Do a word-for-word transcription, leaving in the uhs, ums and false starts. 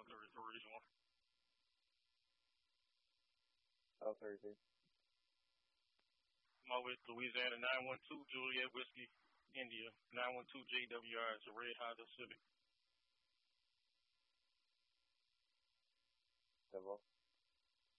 the original. Oh, thirty. I'm with Louisiana nine one two Juliet Whiskey, India. nine one two J W R. It's a red Honda Civic. Double.